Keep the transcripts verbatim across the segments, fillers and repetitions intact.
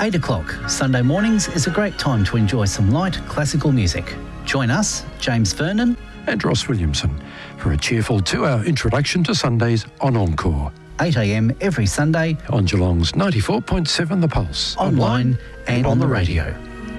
eight o'clock Sunday mornings is a great time to enjoy some light classical music. Join us, James Vernon and Ross Williamson, for a cheerful two-hour introduction to Sundays on Encore. eight a m every Sunday on Geelong's ninety-four point seven The Pulse. Online, online and on the radio.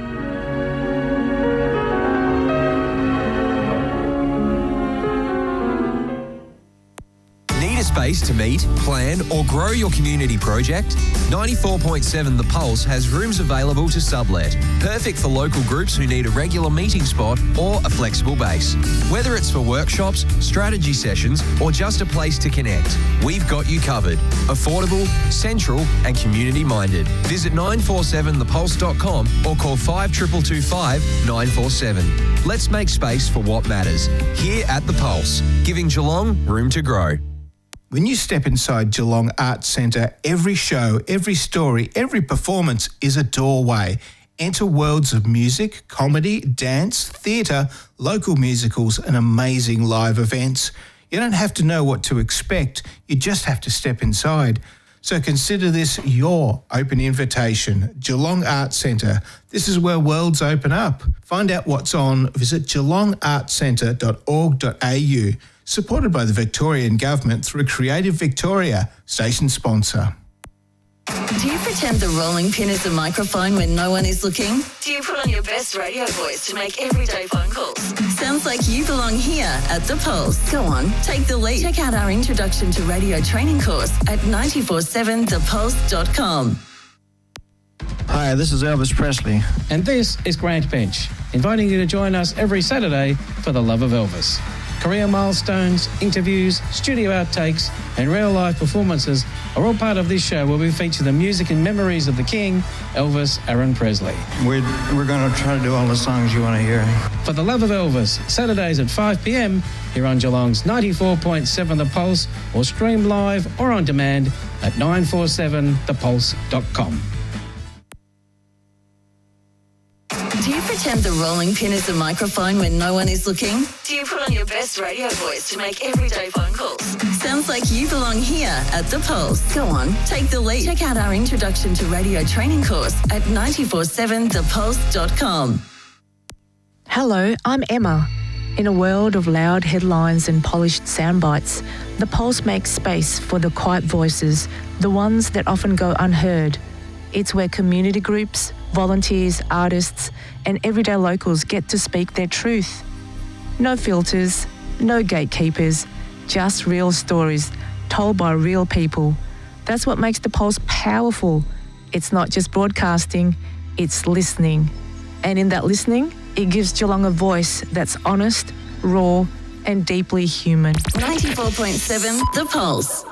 Space to meet, plan or grow your community project? ninety-four point seven The Pulse has rooms available to sublet. Perfect for local groups who need a regular meeting spot or a flexible base. Whether it's for workshops, strategy sessions or just a place to connect, we've got you covered. Affordable, central and community minded. Visit nine four seven the pulse dot com or call five two two two five nine four seven. Let's make space for what matters. Here at The Pulse, giving Geelong room to grow. When you step inside Geelong Arts Centre, every show, every story, every performance is a doorway. Enter worlds of music, comedy, dance, theatre, local musicals and amazing live events. You don't have to know what to expect, you just have to step inside. So consider this your open invitation. Geelong Arts Centre. This is where worlds open up. Find out what's on, visit geelong arts centre dot org dot a u. Supported by the Victorian Government through Creative Victoria, station sponsor. Do you pretend the rolling pin is a microphone when no one is looking? Do you put on your best radio voice to make everyday phone calls? Sounds like you belong here at The Pulse. Go on, take the lead. Check out our Introduction to Radio training course at nine four seven the pulse dot com. Hi, this is Elvis Presley. And this is Grant Bench, inviting you to join us every Saturday for the love of Elvis. Career milestones, interviews, studio outtakes and real-life performances are all part of this show where we feature the music and memories of the King, Elvis Aaron Presley. We're, we're going to try to do all the songs you want to hear. For the love of Elvis, Saturdays at five p m here on Geelong's ninety-four point seven The Pulse or stream live or on demand at nine four seven the pulse dot com. Do you pretend the rolling pin is a microphone when no one is looking? Do you put on your best radio voice to make everyday phone calls? Sounds like you belong here at The Pulse. Go on, take the lead. Check out our Introduction to Radio training course at nine four seven the pulse dot com. Hello, I'm Emma. In a world of loud headlines and polished sound bites, The Pulse makes space for the quiet voices, the ones that often go unheard. It's where community groups, volunteers, artists, and everyday locals get to speak their truth. No filters, no gatekeepers, just real stories told by real people. That's what makes The Pulse powerful. It's not just broadcasting, it's listening. And in that listening, it gives Geelong a voice that's honest, raw, and deeply human. ninety-four point seven The Pulse.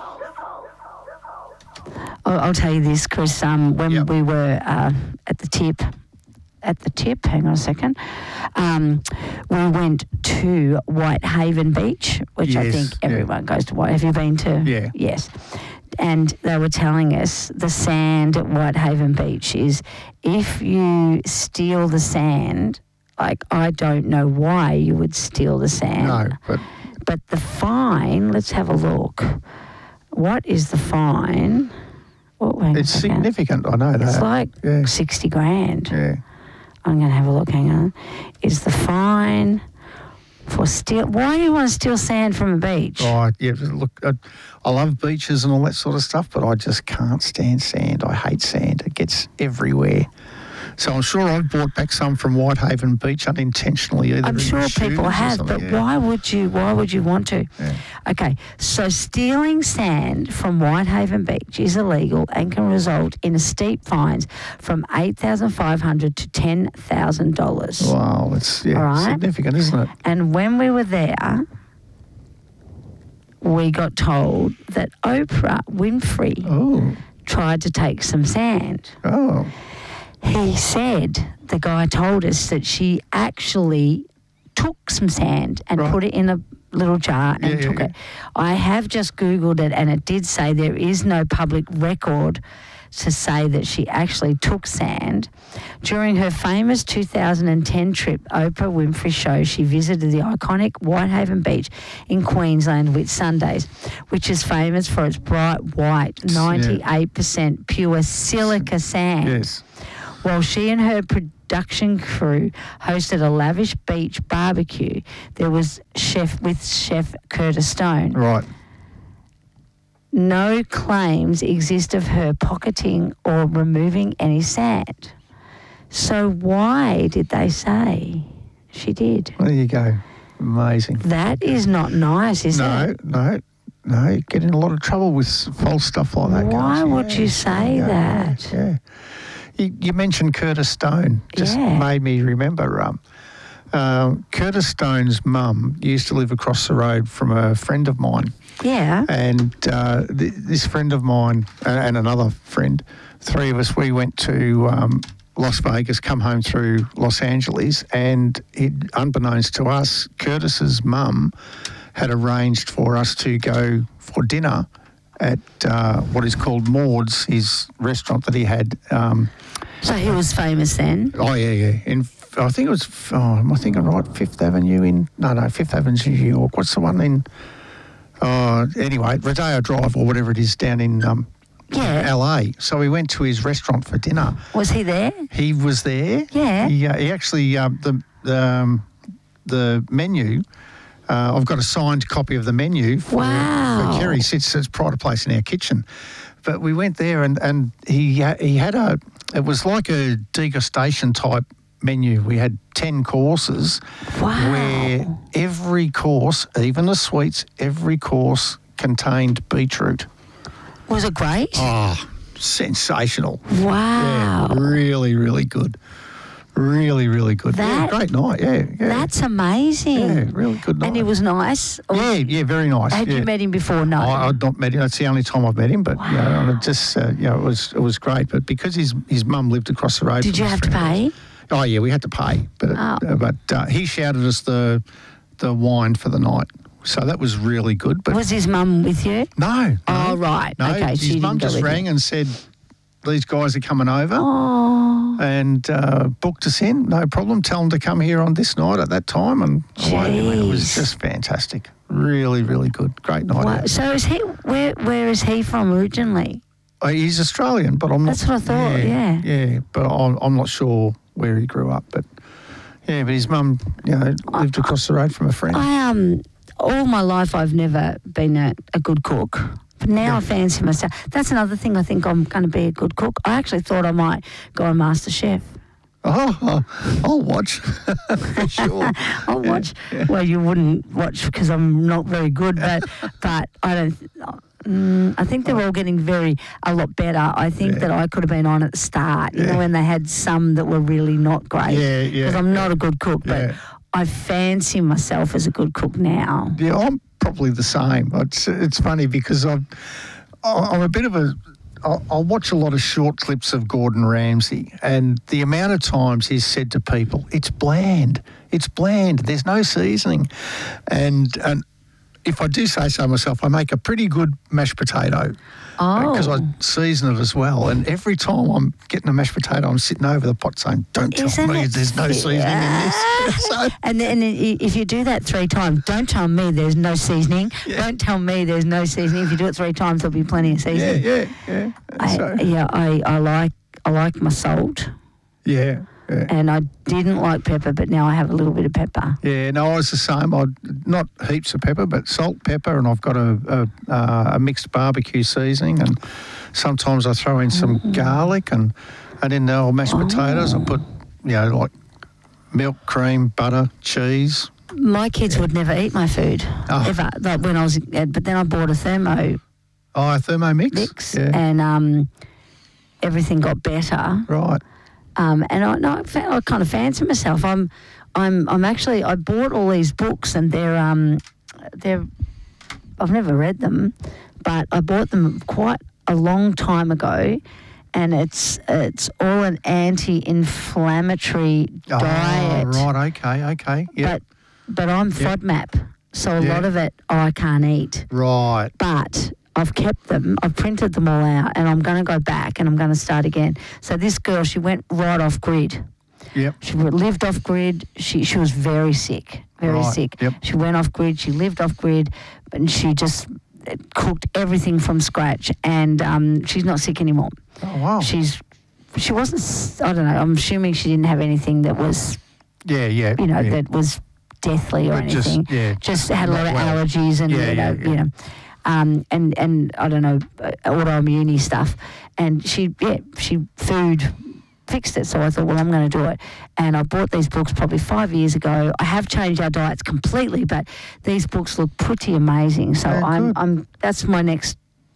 I'll tell you this, Chris. Um, when yep. we were uh, at the tip, at the tip, hang on a second, um, we went to Whitehaven Beach, which yes, I think everyone yeah. goes to. White. Have you been to? Yeah. Yes. And they were telling us the sand at Whitehaven Beach is, if you steal the sand, like I don't know why you would steal the sand. No, but but the fine. Let's have a look. What is the fine? Oh, it's significant, I know that. It's like yeah. sixty grand. Yeah. I'm going to have a look, hang on. Is the fine for steal... Why do you want to steal sand from a beach? Oh, yeah, look, I, I love beaches and all that sort of stuff, but I just can't stand sand. I hate sand. It gets everywhere. So I'm sure I've brought back some from Whitehaven Beach unintentionally. Either I'm sure people have, but yeah. why would you? Why would you want to? Yeah. Okay, so stealing sand from Whitehaven Beach is illegal and can result in steep fines from eight thousand five hundred to ten thousand dollars. Wow, it's yeah, right? significant, isn't it? And when we were there, we got told that Oprah Winfrey oh. tried to take some sand. Oh. He said, the guy told us that she actually took some sand and right. put it in a little jar and yeah, took yeah, it. I have just Googled it and it did say there is no public record to say that she actually took sand. During her famous two thousand ten trip, Oprah Winfrey Show, she visited the iconic Whitehaven Beach in Queensland Whitsundays, which is famous for its bright white, ninety-eight percent pure silica sand. Yes. While she and her production crew hosted a lavish beach barbecue, there was chef with Chef Curtis Stone. Right. No claims exist of her pocketing or removing any sand. So why did they say she did? There you go. Amazing. That is not nice, is no, it? No, no. You get in a lot of trouble with false stuff like that. Why guys. would yeah, you say yeah, that? Yeah. yeah. You, you mentioned Curtis Stone. Just Yeah. made me remember. Um, uh, Curtis Stone's mum used to live across the road from a friend of mine. Yeah. And uh, th- this friend of mine and, and another friend, three of us, we went to um, Las Vegas, come home through Los Angeles, and it, unbeknownst to us, Curtis's mum had arranged for us to go for dinner at uh, what is called Maud's, his restaurant that he had. Um, So he was famous then? oh, yeah, yeah. In, I think it was, oh, am I thinking right, Fifth Avenue in, no, no, Fifth Avenue in New York. What's the one in, oh, anyway, Rodeo Drive or whatever it is down in um, Yeah. L A. So we went to his restaurant for dinner. Was he there? He was there. Yeah. He, uh, he actually, uh, the, the, um, the menu, uh, I've got a signed copy of the menu for, Wow. for Kerry. Sits its pride of place in our kitchen. But we went there and, and he, ha- he had a, it was like a degustation type menu. We had ten courses Wow. where every course, even the sweets, every course contained beetroot. Was it great? Oh, sensational. Wow. Yeah, really, really good. Really, really good. That- yeah, great night, yeah. yeah. That's amazing. Yeah, really good night. And he was nice? Or Yeah, yeah, very nice. Had yeah. you met him before? No. I, I'd not met him. That's the only time I've met him. But you know, and it just uh, you know, it was it was great. But because his his mum lived across the road. Did from you his have to friend- pay? Oh yeah, we had to pay. But it, Oh. uh, but uh, he shouted us the the wine for the night. So that was really good. But Was his mum with you? no, no, Oh, right. no. Okay, his she didn't mum go just with rang you. and said these guys are coming over. Oh, And uh, booked us in, no problem. Tell them to come here on this night at that time, and away we went. It was Jeez. just fantastic. Really, really good. Great night wow. out. So is he? Where Where is he from originally? Uh, he's Australian, but I'm not. That's what I thought, yeah. yeah. But I'm, I'm not sure where he grew up. But yeah, but his mum, you know, lived across the road from a friend. I um, all my life I've never been a, a good cook. But now I fancy myself. That's another thing. I think I'm going to be a good cook. I actually thought I might go on MasterChef. Oh, I'll watch for sure. I'll watch. Well, you wouldn't watch because I'm not very good, but but I don't. Mm, I think they're all getting very a lot better. I think Yeah. that I could have been on at the start. You Yeah. know, when they had some that were really not great. Yeah, yeah, Because I'm not a good cook, but Yeah. I fancy myself as a good cook now. Yeah, I'm probably the same. It's it's funny because I'm I'm a bit of a. I'll I'll watch a lot of short clips of Gordon Ramsay, and the amount of times he's said to people, "It's bland. It's bland. There's no seasoning," and and if I do say so myself, I make a pretty good mashed potato. Oh. Because I season it as well. And every time I'm getting a mashed potato, I'm sitting over the pot saying, don't tell Isn't me it there's no seasoning in this. So, And then i- if you do that three times, don't tell me there's no seasoning. Don't tell me there's no seasoning. If you do it three times, there'll be plenty of yeah, seasoning. yeah, yeah. I, so, yeah, I, I like I like my salt, yeah, yeah. and I didn't like pepper, but now I have a little bit of pepper. Yeah, no, I was the same. I not heaps of pepper, but salt, pepper, and I've got a a, uh, a mixed barbecue seasoning, and sometimes I throw in some Mm. garlic, and and in the old mashed potatoes, Oh. I put you know like milk, cream, butter, cheese. My kids would never eat my food Oh. ever. Like when I was, uh, but then I bought a thermo Oh, a Thermomix. mix, Yeah, and um, everything got better. right. Um, and I, no, I, fa- I kind of fancy myself. I'm, I'm, I'm actually. I bought all these books, and they're, um, they're. I've never read them, but I bought them quite a long time ago, and it's it's all an anti-inflammatory diet. Oh, right. Okay. Okay. Yeah. But but I'm FODMAP, so a Yeah. lot of it I can't eat. Right. But I've kept them, I've printed them all out, and I'm going to go back and I'm going to start again. So this girl, she went right off grid. Yep. She lived off grid. She she was very sick, very Right, sick. yep. She went off grid. She lived off grid, and she just cooked everything from scratch. And um, she's not sick anymore. Oh wow. She's she wasn't, s- I don't know, I'm assuming she didn't have anything that was, Yeah, yeah. you know, yeah. that was deathly or But just- anything. yeah, Just had a lot of not well. allergies and, Yeah, you know, yeah, yeah. you know. Um, and, and I don't know, uh, autoimmune stuff. And she, yeah, she food fixed it. So I thought, well, I'm going to do it. And I bought these books probably five years ago. I have changed our diets completely, but these books look pretty amazing. So Yeah, I'm, good. I'm, that's my next,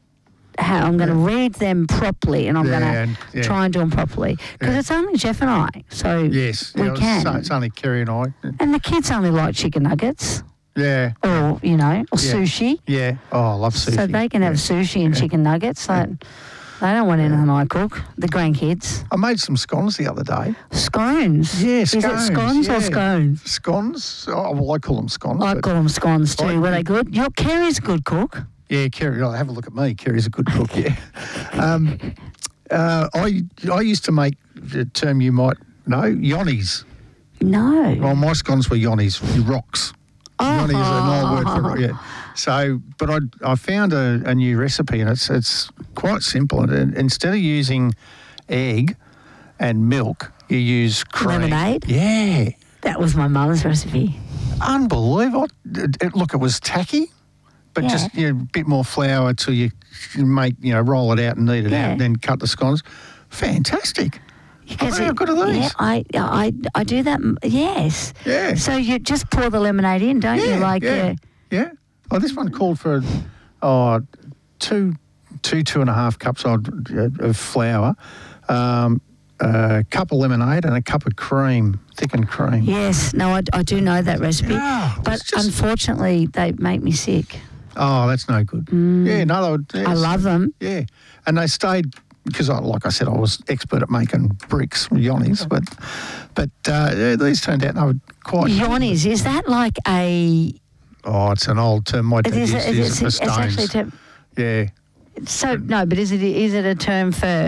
how I'm going to read them properly, and I'm Yeah, going and- to yeah. try and do them properly. Because Yeah. it's only Jeff and I. So Yes. we yeah, it's- can. So it's only Kerry and I. And the kids only like chicken nuggets Yeah. or, you know, or Yeah. sushi. Yeah. Oh, I love sushi. So they can have sushi and chicken nuggets. Like, they don't want anything I cook. The grandkids. I made some scones the other day. Scones. Yeah, Is it scones, scones or yeah. scones? Scones? Oh, well, I call them scones. I but- call them scones too. I- Were they good? Your Kerry's a good cook. Yeah, Kerry. Oh, have a look at me. Kerry's a good cook. Yeah. um, uh, I I used to make the term you might know yonnies. No. Well, my scones were yonnies, rocks. Yonnie is an old word for rock. Yeah. So, but I I found a, a new recipe, and it's it's quite simple. And instead of using egg and milk, you use cream. Lemonade? Yeah. That was my mum's recipe. Unbelievable. It, it, look, it was tacky, but Yeah. just you know, a bit more flour till you make, you know, roll it out and knead it Yeah. out, and then cut the scones. Fantastic. Because how good are these? Yeah, I, I, I do that. m- Yes. Yeah. So you just pour the lemonade in, don't you? Yeah, Like, yeah. uh, Yeah. Oh, this one called for oh, two, two, two and a half cups of, of flour, um, a cup of lemonade, and a cup of cream, thickened cream. yes. No, I, I do know that recipe. Yeah, but it's just- unfortunately, they make me sick. Oh, that's no good. Yeah, no, they would. Mm. I yes. love them. Yeah, and they stayed because, I, like I said, I was expert at making bricks, yonnies, but but uh, yeah, these turned out they were quite. Yonnies, is that like a... Oh, it's an old term. My It dad is, used to it use is, it for it's stones. actually... a term- Yeah. So, no, but is it is it a term for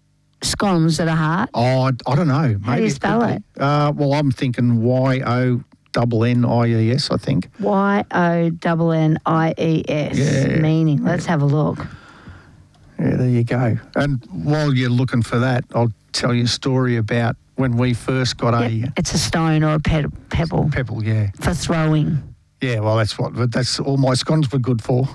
scones that are hard? Oh, I, I don't know. Maybe How do you could spell be. it? Uh, well, I'm thinking Y O N N I E S, I think. Y O N N I E S. Yeah. Meaning. Let's have a look. Yeah, there you go. And while you're looking for that, I'll tell you a story about when we first got a Yep, it's a stone or a pe- pebble pebble. Yeah. for throwing. Yeah, well, that's what but that's all my scones were good for.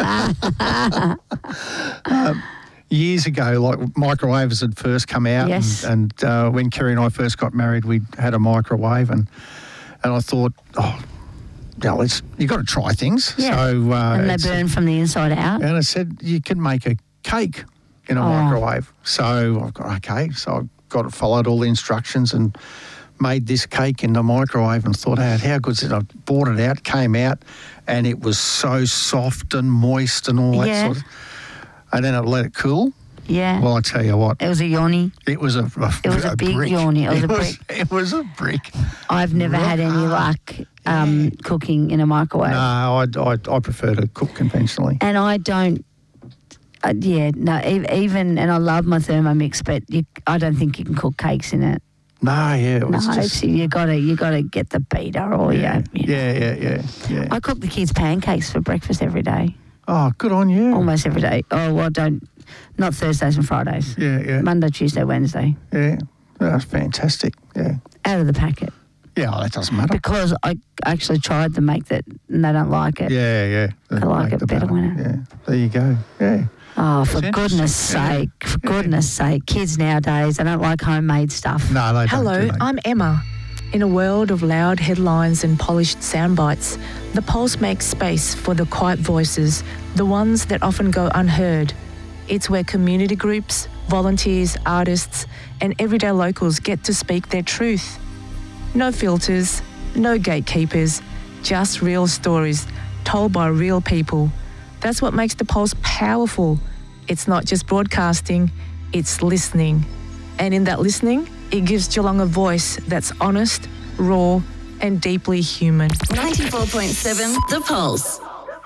um, years ago, like microwaves had first come out, Yes. and, and uh, when Kerry and I first got married, we had a microwave, and and I thought, oh, yeah, let's you got to try things. Yeah. So uh, And they it's- burn from the inside out. and I said you can make a cake in a Oh. microwave. So I've got okay, so I got followed all the instructions and made this cake in the microwave and thought, hey, how good is it? I brought it out, came out, and it was so soft and moist and all that Yeah. sort of. And then I let it cool. Yeah. Well, I tell you what, It was a yoni. it was a, a It was a big brick. yoni. It was a was, it was a brick. I've never had any luck um, cooking in a microwave. No, I, I, I prefer to cook conventionally. And I don't, uh, yeah, no, e- even, and I love my Thermomix, but you, I don't think you can cook cakes in it. No, yeah, it No, was it's, just. you gotta, you gotta get the beater or Yeah, yeah. you know. yeah, yeah, yeah, yeah. I cook the kids pancakes for breakfast every day, Oh, good on you. almost every day. Oh, well, don't, not Thursdays and Fridays. Yeah, yeah. Monday, Tuesday, Wednesday, Yeah, that's fantastic. Yeah, out of the packet. yeah, well, that doesn't matter. Because I actually tried to make that and they don't like it. Yeah, yeah. I like Make it the better batter. when it- Yeah, there you go. Yeah. Oh, for It's goodness interesting. Yeah. sake, for goodness sake, kids nowadays, they don't like homemade stuff. No, they don't. Hello, do they? I'm Emma. In a world of loud headlines and polished sound bites, The Pulse makes space for the quiet voices, the ones that often go unheard. It's where community groups, volunteers, artists, and everyday locals get to speak their truth. No filters, no gatekeepers, just real stories told by real people. That's what makes The Pulse powerful. It's not just broadcasting, it's listening. And in that listening, it gives Geelong a voice that's honest, raw, and deeply human. ninety-four point seven The Pulse.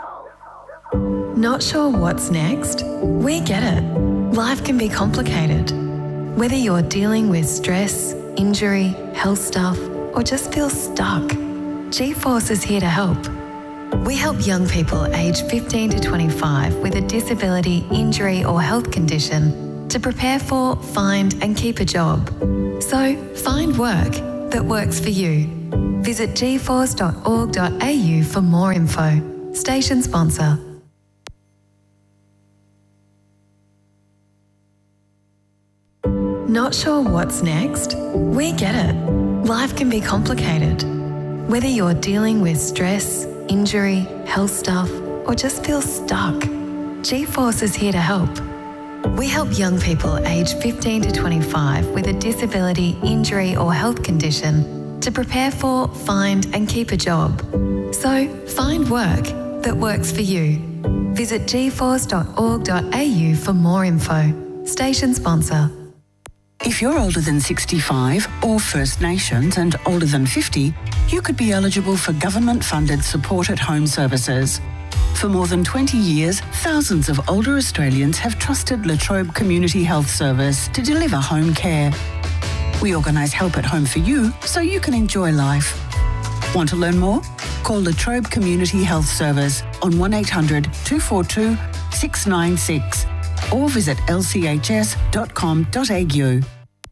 Not sure what's next? We get it. Life can be complicated. Whether you're dealing with stress, injury, health stuff, or just feel stuck, G-Force is here to help. We help young people aged fifteen to twenty-five with a disability, injury, or health condition to prepare for, find and keep a job. So find work that works for you. Visit g force dot org dot a u for more info. Station sponsor. Not sure what's next? We get it. Life can be complicated. Whether you're dealing with stress, injury, health stuff, or just feel stuck, G-Force is here to help. We help young people aged fifteen to twenty-five with a disability, injury or health condition to prepare for, find and keep a job. So find work that works for you. Visit g force dot org dot a u for more info. Station sponsor. If you're older than sixty-five or First Nations and older than fifty, you could be eligible for government-funded support at home services. For more than twenty years, thousands of older Australians have trusted La Trobe Community Health Service to deliver home care. We organise help at home for you so you can enjoy life. Want to learn more? Call La Trobe Community Health Service on one eight hundred two four two six nine six or visit l c h s dot com dot a u.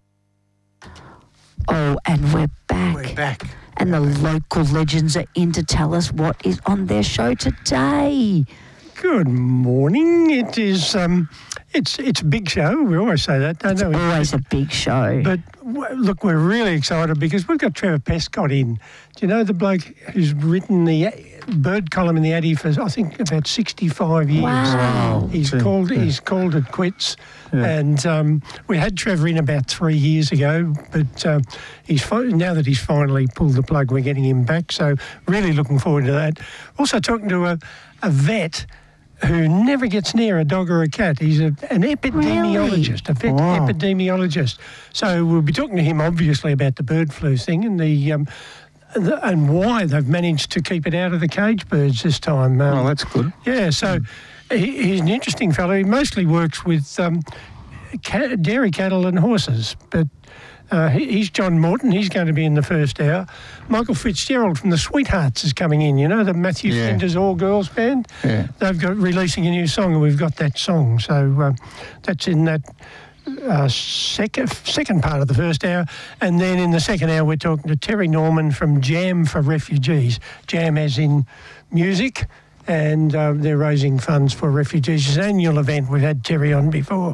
Oh, and we're back. We're back. And the local legends are in to tell us what is on their show today. Good morning. It is. Um, it's it's a big show. We always say that, don't It's we? always a big show. But w- look, we're really excited because we've got Trevor Pescott in. Do you know the bloke who's written the bird column in the Addy for I think about sixty-five years? Wow. He's Yeah. called Yeah. he's called it quits. Yeah. And um, we had Trevor in about three years ago, but um, he's fi- now that he's finally pulled the plug, we're getting him back. So really looking forward to that. Also talking to a, a vet who never gets near a dog or a cat. He's a, an epidemiologist, a vet Wow. epidemiologist. So we'll be talking to him obviously about the bird flu thing and the um, the, and why they've managed to keep it out of the cage birds this time. Um, Oh, that's good. yeah, so he, he's an interesting fellow. He mostly works with um, cat, dairy cattle and horses, but uh, he, he's John Morton. He's going to be in the first hour. Michael Fitzgerald from the Sweethearts is coming in, you know, the Matthew Yeah. Flinders all-girls band. Yeah. They've got releasing a new song, and we've got that song. So uh, that's in that uh, second, second part of the first hour. And then in the second hour, we're talking to Terry Norman from Jam for Refugees. Jam as in music, and uh, they're raising funds for refugees. It's an annual event. We've had Terry on before.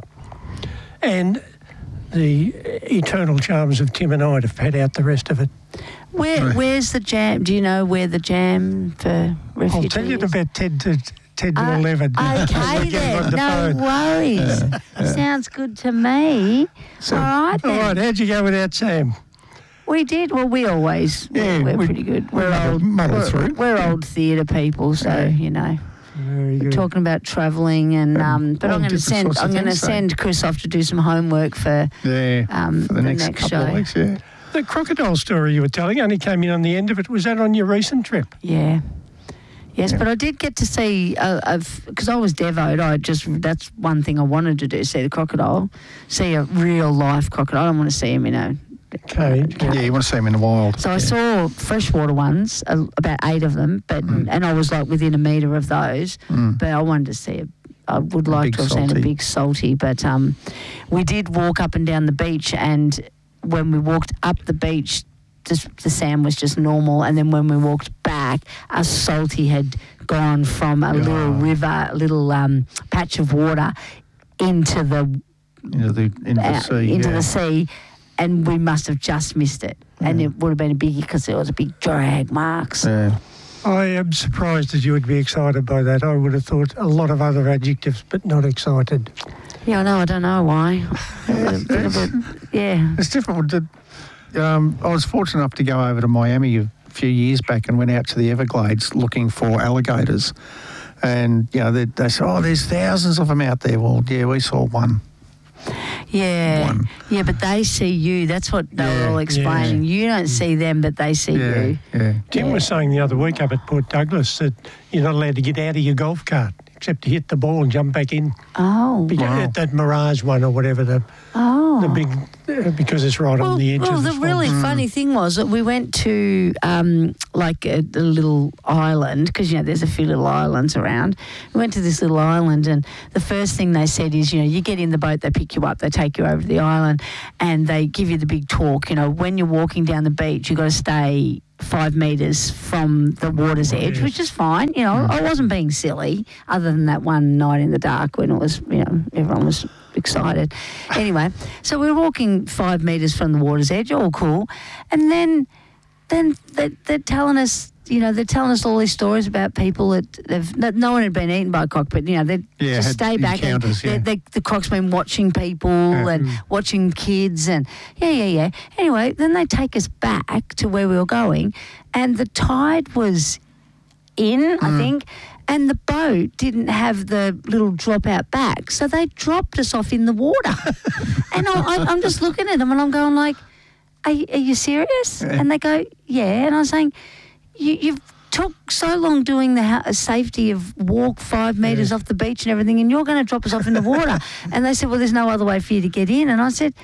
And the eternal charms of Tim and I to pad out the rest of it. Where, where's the jam? Do you know where the jam for refugees? I'll tell you about Ted to Ted to Uh, eleven. Okay then, no worries. Sounds good to me. So- All right All then. right, how'd you go without Sam? We did. Well, we always. Yeah, we're we- pretty good. We're muddle- old. muddle we're, through. we're old theatre people, so you know. Very good. Talking about travelling and um, but all I'm going to different send sorts of I'm going to things, so- send Chris off to do some homework for Yeah. um, for the, next, couple show. of weeks, yeah. The crocodile story you were telling only came in on the end of it. Was that on your recent trip? Yeah. Yes, but I did get to see, because I was devoed, I just, that's one thing I wanted to do, see the crocodile, see a real life crocodile. I don't want to see him, you know. Cage. Yeah, you want to see them in the wild. So I saw freshwater ones, uh, about eight of them, but and I was like within a metre of those, but I wanted to see a, I would like big to have seen a salty. big salty, but um, we did walk up and down the beach, and when we walked up the beach, just, the sand was just normal, and then when we walked back, a salty had gone from a little river, a little um, patch of water into the Into the, into the uh, sea. into yeah. the sea, and we must have just missed it, and it would have been a biggie because there was a big drag marks. Yeah. I am surprised that you would be excited by that. I would have thought a lot of other adjectives, but not excited. Yeah, I know. I don't know why. A bit- bit of a- yeah. It's different. The- Um, I was fortunate enough to go over to Miami a few years back and went out to the Everglades looking for alligators. And, you know, they, they said, oh, there's thousands of them out there. Well, yeah, we saw one. Yeah. One. Yeah, but they see you. That's what they Yeah, were all explaining. You don't see them, but they see Yeah, you. yeah. Tim was saying the other week up at Port Douglas that you're not allowed to get out of your golf cart. except to hit the ball and jump back in. Oh, because wow. That Mirage one or whatever, the oh. the big, uh, because it's right well, on the edge well, of the the really swamp. funny thing was that we went to um, like a, a little island, because, you know, there's a few little islands around. We went to this little island, and the first thing they said is, you know, you get in the boat, they pick you up, they take you over to the island, and they give you the big talk. You know, when you're walking down the beach, you've got to stay five metres from the water's edge, yes. which is fine. You know, I wasn't being silly, other than that one night in the dark when it was, you know, everyone was excited. Anyway, so we were walking five metres from the water's edge, all cool. And then then they, they're telling us, you know, they're telling us all these stories about people that, they've, that no one had been eaten by a croc, but, you know, they'd Yeah, just had stay back. And encounters, yeah. they, they, the croc's been watching people Yeah. and Mm. watching kids and, yeah, yeah, yeah. Anyway, then they take us back to where we were going, and the tide was in, Mm. I think, and the boat didn't have the little drop out back, so they dropped us off in the water. And I, I, I'm just looking at them and I'm going like, are, you- are you serious? Yeah. And they go, yeah. And I was saying, you, you've took so long doing the ha- safety of walk five metres off the beach and everything, and you're going to drop us off in the water. And they said, well, there's no other way for you to get in. And I said,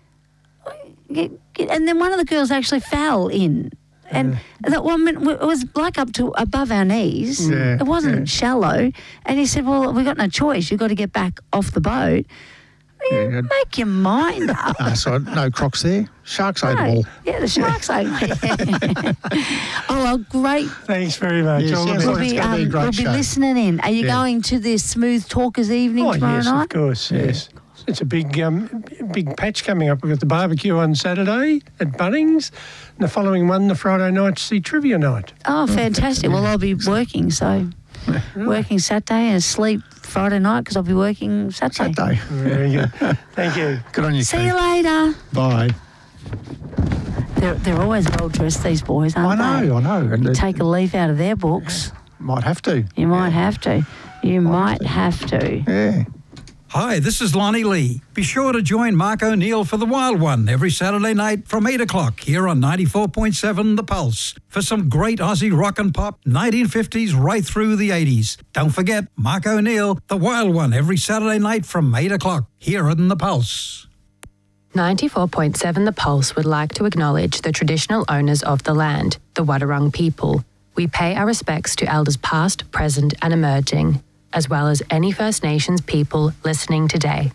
get, get. And then one of the girls actually fell in. And that one, it was like up to above our knees. Yeah, It wasn't yeah. shallow. And he said, well, we've got no choice. You've got to get back off the boat. Yeah, You make your mind up. no, so no crocs there. Sharks ate them No. all. Yeah, the sharks ate me. Oh, well, great. Thanks very much. Yeah, All the sounds best. We'll it's be, gonna be a um, great we'll be show. listening in. Are you Yeah. going to the Smooth Talkers evening Oh, tomorrow yes, night? of course, yes. It's a big um, big patch coming up. We've got the barbecue on Saturday at Bunnings, and the following one, the Friday night's the trivia night. Oh, fantastic. Well, I'll be working, so working Saturday and sleep Friday night because I'll be working Saturday. Saturday. Very good. Thank you. Good on you, See Keith. you later. Bye. They're, they're always well dressed, these boys, aren't I they? know, I know. And You it- take a leaf out of their books. might have to. You might have to. You might have to. Yeah. Hi, this is Lonnie Lee. Be sure to join Mark O'Neill for The Wild One every Saturday night from eight o'clock here on ninety-four point seven The Pulse for some great Aussie rock and pop, nineteen fifties right through the eighties. Don't forget, Mark O'Neill, The Wild One every Saturday night from eight o'clock here on The Pulse. ninety-four point seven The Pulse would like to acknowledge the traditional owners of the land, the Wadawurrung people. We pay our respects to elders past, present and emerging, as well as any First Nations people listening today.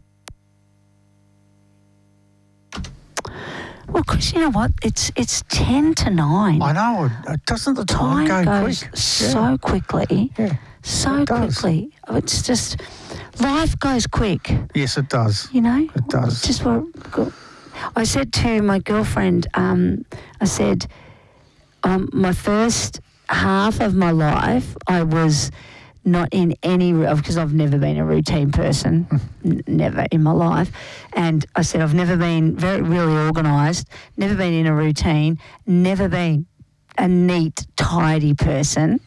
Well, Chris, you know what? It's it's ten to nine. I know. It doesn't the time, Time go goes quick? so Yeah. quickly. Yeah. So It does. quickly. Oh, It's just, life goes quick, Yes, it does. you know? It does. Just what I said to my girlfriend, um, I said, um, my first half of my life, I was not in any, because I've never been a routine person, n- never in my life. And I said, I've never been very, really organised, never been in a routine, never been a neat, tidy person.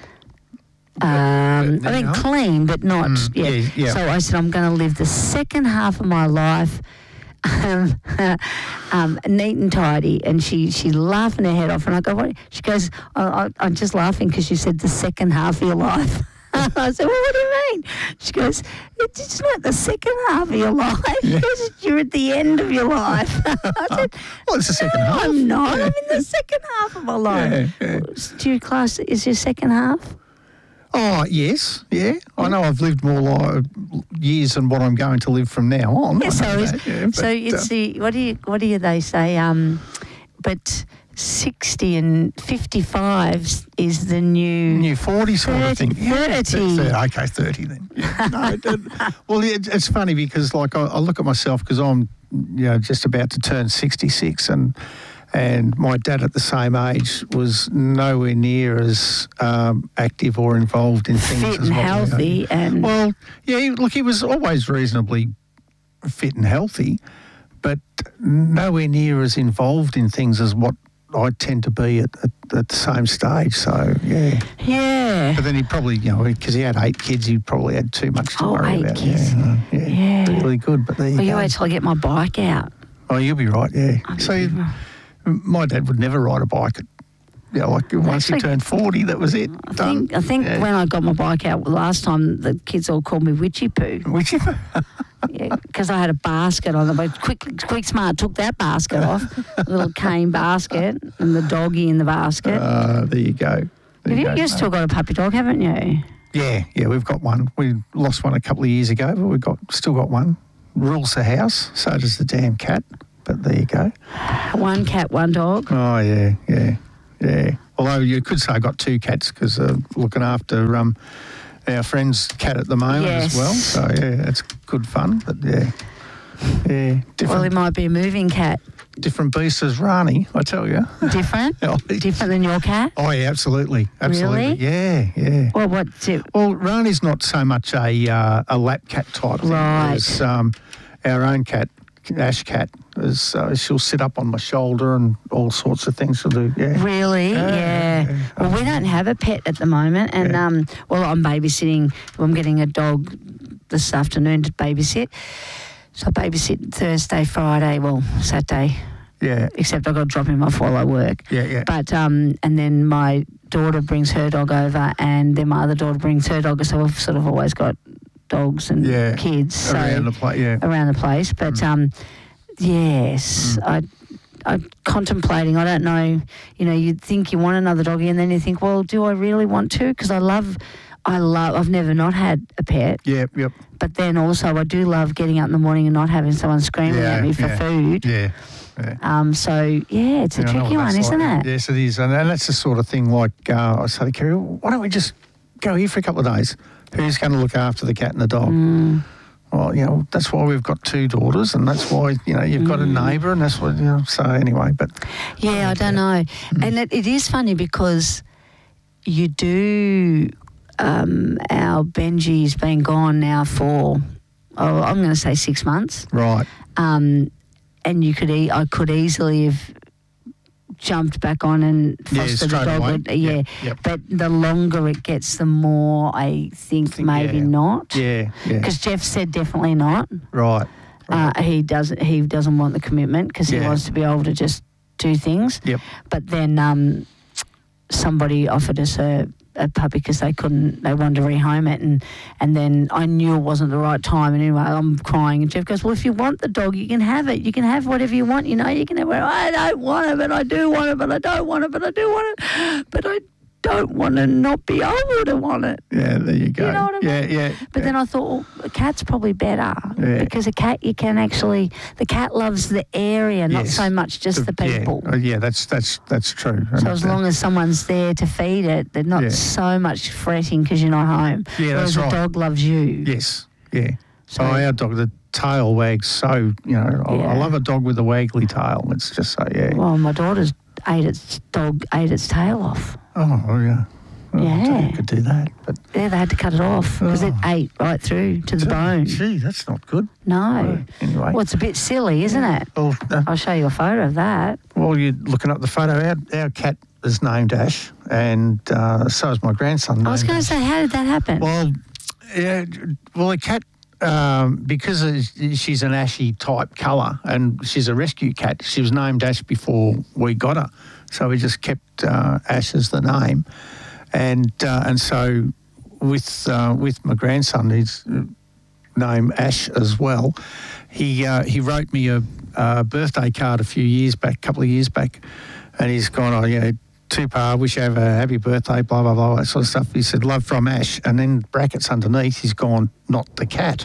Um, but I mean, now- clean, but not, Mm, yeah. yeah, yeah. So I said, I'm going to live the second half of my life um, um, neat and tidy. And she she's laughing her head off. And I go, what? She goes, I, I, I'm just laughing because you said the second half of your life. I said, well, what do you mean? She goes, it's not the second half of your life. She goes, you're at the end of your life. I said, Well, it's the second no, half. I'm not. I'm in the second half of my life. Yeah, yeah. Do you class, is your second half? Oh, yes, yeah. I know I've lived more li- years than what I'm going to live from now on. Yeah, I so, know it's, that, yeah, so but, it's uh, the, what do you, what do you, they say, um, but sixty and fifty-five is the new... New forty sort of thing. Yeah, thirty. thirty. Okay, thirty then. Yeah. No, it, it, well, it, it's funny because, like, I, I look at myself because I'm, you know, just about to turn sixty-six, and and my dad at the same age was nowhere near as um, active or involved in things Fit as and what we are. healthy and... Well, yeah, he- look, he was always reasonably fit and healthy, but nowhere near as involved in things as what I tend to be at, at, at the same stage. So, yeah. Yeah. But then he probably, you know, because he had eight kids, he probably had too much to Oh, worry eight about. kids. Yeah, yeah, Yeah. really good. But there you Well, you go. wait till I get my bike out. Oh, you'll be right. Yeah. So, you- my dad would never ride a bike at Yeah, like once you Actually- turned forty, that was it. I Done. think, I think Yeah. when I got my bike out last time, the kids all called me Witchy Poo. Witchy Poo? Yeah, because I had a basket on it. But Quick, Quick Smart took that basket off, a little cane basket, and the doggy in the basket. Uh, there you go. There Have you, go. you've still got a puppy dog, haven't you? Yeah, yeah, we've got one. We lost one a couple of years ago, but we've got still got one. Rules the house, so does the damn cat. But there you go. One cat, one dog. Oh yeah, yeah, yeah. Although you could say I got two cats because uh, looking after um, our friend's cat at the moment Yes. as well. So yeah, it's good fun. But yeah, yeah, different. Well, it might be a moving cat. different beast as Rani, I tell you. Different? Oh, Different than your cat? Oh yeah, absolutely, absolutely. Really? Yeah, yeah. Well, what's it? Well, Rani's not so much a uh, a lap cat type thing. Right. As, um, our own cat, Ash Cat, is uh, she'll sit up on my shoulder and all sorts of things she'll do. Yeah. Really? Yeah, Yeah. Well, we don't have a pet at the moment, and um, well, I'm babysitting. I'm getting a dog this afternoon to babysit. So I babysit Thursday, Friday, well, Saturday. Yeah. Except I've got to drop him off while I work. Yeah, yeah. But um, and then my daughter brings her dog over, and then my other daughter brings her dog. So we've sort of always got dogs and Yeah. kids so Around the place, yeah. around the place. But Mm. um, yes, I. I'm contemplating. I don't know. You know, you'd think you want another doggy, and then you think, well, do I really want to? Because I love, I love. I've never not had a pet. Yep, yep. But then also, I do love getting up in the morning and not having someone screaming Yeah, at me for yeah. food. Yeah. Yeah. Um. So yeah, it's a Yeah, I know tricky what one, that's isn't like. it? Yes, it is. And, and that's the sort of thing like uh, I say to Kerry, why don't we just go here for a couple of days? Who's going to look after the cat and the dog? Mm. Well, you know, that's why we've got two daughters, and that's why, you know, you've got a Mm. neighbour, and that's what, you know, so anyway, but... Yeah, I don't know. Mm. And it, it is funny because you do, um, our Benji's been gone now for, oh, I'm going to say six months. Right. Um, and you could, e- I could easily have jumped back on and Yeah, fostered the straight dog. away. Would- Yeah, Yep, yep. but the longer it gets, the more I think, maybe yeah. not. Yeah, yeah. Because Jeff said definitely not. Right. Uh, he doesn't. He doesn't want the commitment because he Yeah. wants to be able to just do things. Yep. But then um, somebody offered us a, a puppy because they couldn't. They wanted to rehome it, and and then I knew it wasn't the right time. And anyway, I'm crying, and Jeff goes, "Well, if you want the dog, you can have it. You can have whatever you want. You know, you can have it. I don't want it, but I do want it. But I don't want it, but I do want it. But I don't want to not be able to want it." Yeah, there you go. You know what I yeah, mean? yeah. But then I thought, well, a cat's probably better Yeah. because a cat you can actually, the cat loves the area, not Yes. so much just the people. Yeah, uh, yeah that's that's that's true. So as long as someone's there to feed it, they're not Yeah. so much fretting because you're not home. Yeah, Whereas that's right. a dog loves you. Yes, yeah. So- oh, our dog, the tail wags so, you know, I, I Yeah. love a dog with a waggly tail. It's just so, yeah. Well, my daughter's ate its dog ate its tail off. Oh, yeah. Oh, Yeah. you could do that. But Yeah, they had to cut it off because it Oh. ate right through to the bone. Gee, that's not good. No. Anyway. Well, it's a bit silly, isn't it? Well, uh, I'll show you a photo of that. While you're looking up the photo, our, our cat is named Ash, and uh, so is my grandson. I was named going Ash. to say, how did that happen? Well, yeah, well, the cat, um, because of- she's an ashy type colour and she's a rescue cat, she was named Ash before we got her. So we just kept uh, Ash as the name. And uh, and so with uh, with my grandson, his name Ash as well, he uh, he wrote me a, a birthday card a few years back, a couple of years back, and he's gone, oh, yeah, Tupa, wish you have a happy birthday, blah, blah, blah, that sort of stuff. He said, love from Ash, and then brackets underneath, he's gone, not the cat.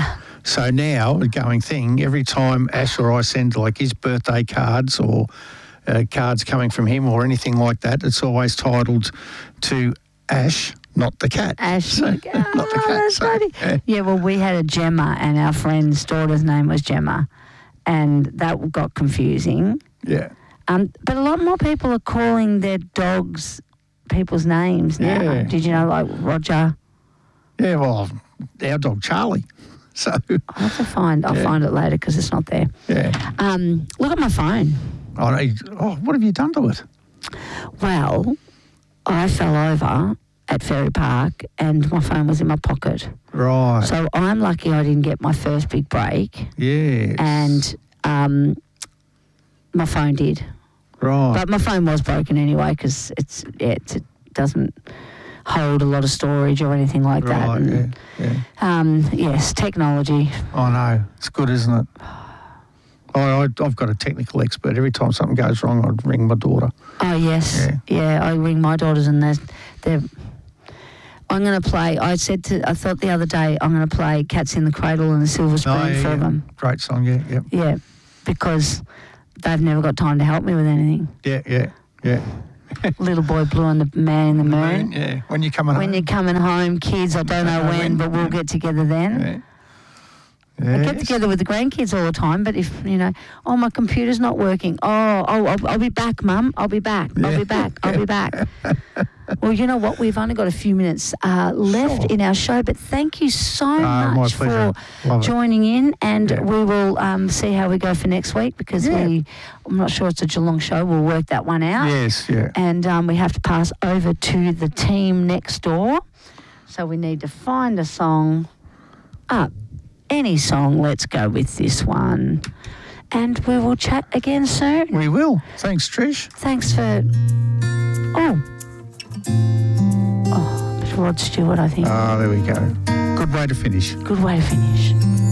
So now, a going thing, every time Ash or I send like his birthday cards or uh, cards coming from him or anything like that, it's always titled to Ash, not the cat. Ash, So, not the cat. not the cat. That's So, funny. yeah. Yeah, well, we had a Gemma, and our friend's daughter's name was Gemma, and that got confusing. Yeah. Um, but a lot more people are calling their dogs people's names now. Yeah. Did you know, like Roger? Yeah, well, our dog Charlie. So, I'll have to find. I'll Yeah. find it later because it's not there. yeah. Um, look at my phone. Oh, no, oh, what have you done to it? Well, I fell over at Ferry Park, and my phone was in my pocket. Right. So I'm lucky I didn't get my first big break. Yes. And um, my phone did. Right. But my phone was broken anyway because it's, yeah, it's, it doesn't hold a lot of storage or anything like that. Right, And, yeah, yeah. Um, yes, technology. I know. It's good, isn't it? I, I, I've got a technical expert. Every time something goes wrong, I'd ring my daughter. Oh, yes. Yeah. Yeah, I ring my daughters and they're... they're I'm going to play, I said to, I thought the other day, I'm going to play Cats in the Cradle and the Silver Spoon Oh, yeah, for yeah. them. Great song, yeah, yeah. Yeah, because they've never got time to help me with anything. Yeah, yeah, yeah. Little Boy Blue and the Man in the Moon. Yeah, when you're coming When home. you're coming home, kids, I don't know when, but we'll get together then. Yeah. I get Yes. together with the grandkids all the time, but if, you know, oh, my computer's not working. Oh, oh I'll, I'll be back, Mum. I'll be back. I'll be back. I'll be back. Well, you know what? We've only got a few minutes uh, left in our show, but thank you so Ah, my much pleasure. for Love it. joining in, and Yeah. we will um, see how we go for next week because Yeah. we, I'm not sure it's a Geelong show. We'll work that one out. Yes, yeah. And um, we have to pass over to the team next door. So we need to find a song up. Any song, let's go with this one. And we will chat again soon. We will. Thanks, Trish. Thanks for... Oh. Oh, it's Rod Stewart, I think. Ah, there we go. Good way to finish. Good way to finish.